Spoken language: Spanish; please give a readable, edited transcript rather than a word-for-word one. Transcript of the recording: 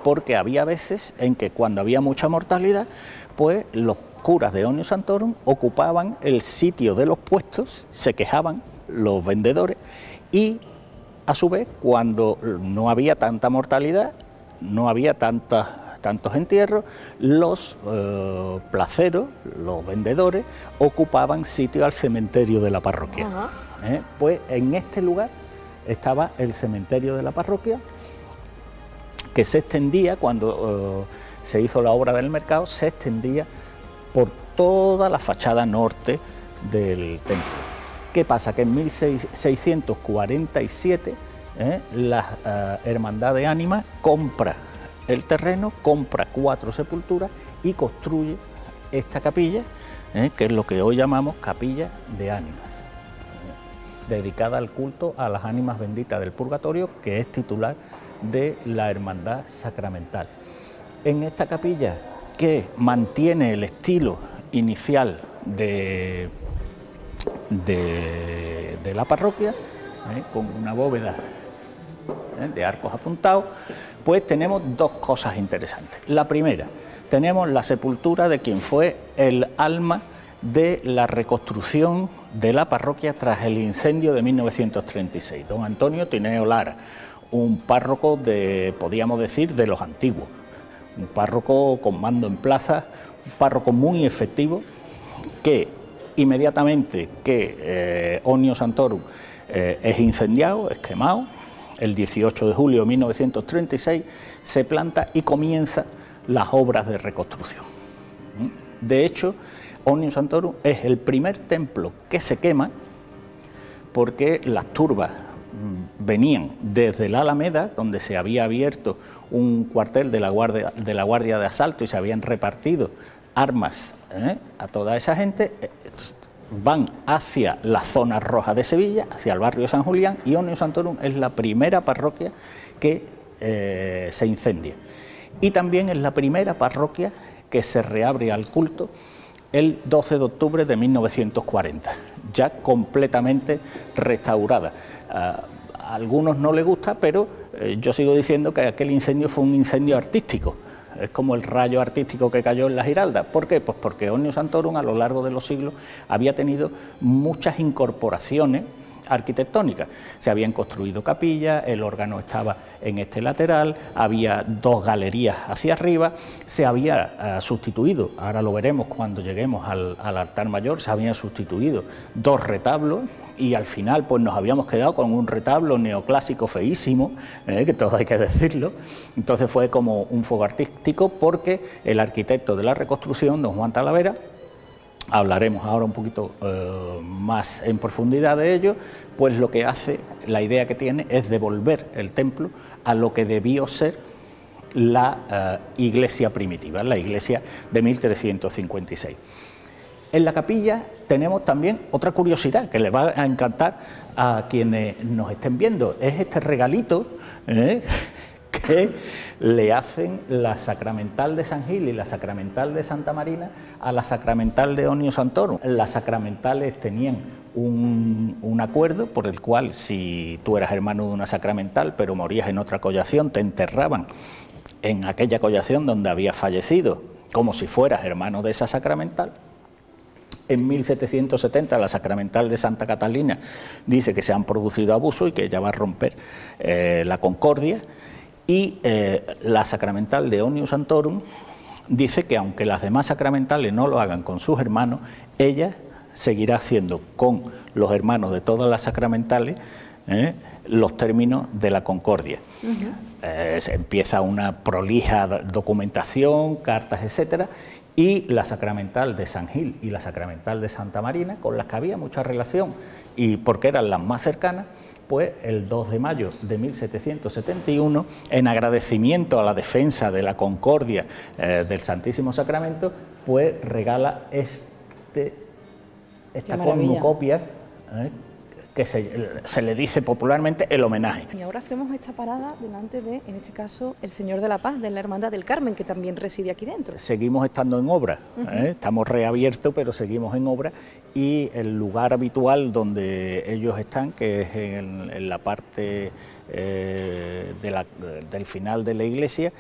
porque había veces en que cuando había mucha mortalidad, pues los curas de Omnium Sanctorum ocupaban el sitio de los puestos, se quejaban los vendedores y a su vez cuando no había tanta mortalidad, no había tantos entierros, los placeros, los vendedores, ocupaban sitio al cementerio de la parroquia. Pues en este lugar estaba el cementerio de la parroquia, que se extendía, cuando se hizo la obra del mercado, se extendía por toda la fachada norte del templo. ¿Qué pasa? Que en 1647 la Hermandad de Ánimas compra el terreno, compra 4 sepulturas y construye esta capilla, que es lo que hoy llamamos Capilla de Ánimas, dedicada al culto a las ánimas benditas del purgatorio, que es titular de la Hermandad Sacramental. En esta capilla, que mantiene el estilo inicial de la parroquia, con una bóveda de arcos apuntados, pues tenemos 2 cosas interesantes. La primera, tenemos la sepultura de quien fue el alma de la reconstrucción de la parroquia tras el incendio de 1936, don Antonio Tineo Lara, un párroco podríamos decir, de los antiguos, un párroco con mando en plaza, un párroco muy efectivo, que inmediatamente que Omnium Sanctorum es incendiado, es quemado, el 18 de julio de 1936, se planta y comienza las obras de reconstrucción. De hecho, Omnium Sanctorum es el primer templo que se quema, porque las turbas venían desde la Alameda, donde se había abierto un cuartel de la Guardia de Asalto y se habían repartido armas a toda esa gente, van hacia la zona roja de Sevilla, hacia el barrio de San Julián, y Omnium Sanctorum es la primera parroquia que se incendia. Y también es la primera parroquia que se reabre al culto el 12 de octubre de 1940, ya completamente restaurada. A algunos no les gusta, pero yo sigo diciendo que aquel incendio fue un incendio artístico. Es como el rayo artístico que cayó en la Giralda. ¿Por qué? Pues porque Omnium Sanctorum a lo largo de los siglos había tenido muchas incorporaciones arquitectónicas. Se habían construido capillas, el órgano estaba en este lateral, había 2 galerías hacia arriba, se había sustituido, ahora lo veremos cuando lleguemos al altar mayor, se habían sustituido 2 retablos y al final pues nos habíamos quedado con un retablo neoclásico feísimo, que todo hay que decirlo. Entonces fue como un fuego artístico, porque el arquitecto de la reconstrucción, don Juan Talavera, hablaremos ahora un poquito más en profundidad de ello, pues lo que hace, la idea que tiene es devolver el templo a lo que debió ser la iglesia primitiva, la iglesia de 1356. En la capilla tenemos también otra curiosidad que le va a encantar a quienes nos estén viendo, es este regalito que le hacen la Sacramental de San Gil y la Sacramental de Santa Marina a la Sacramental de Omnium Sanctorum. Las sacramentales tenían un acuerdo por el cual, si tú eras hermano de una sacramental pero morías en otra collación, te enterraban en aquella collación donde habías fallecido, como si fueras hermano de esa sacramental. En 1770 la Sacramental de Santa Catalina dice que se han producido abusos y que ella va a romper la concordia. Y la Sacramental de Omnium Sanctorum dice que aunque las demás sacramentales no lo hagan con sus hermanos, ella seguirá haciendo con los hermanos de todas las sacramentales los términos de la concordia. Se empieza una prolija documentación, cartas, etcétera, y la Sacramental de San Gil y la Sacramental de Santa Marina, con las que había mucha relación y porque eran las más cercanas, pues el 2 de mayo de 1771, en agradecimiento a la defensa de la concordia del Santísimo Sacramento, pues regala esta cornucopia, que se le dice popularmente el homenaje. Y ahora hacemos esta parada delante de, en este caso, el Señor de la Paz, de la Hermandad del Carmen, que también reside aquí dentro. Seguimos estando en obra, estamos reabiertos, pero seguimos en obra, y el lugar habitual donde ellos están, que es en la parte del final de la iglesia,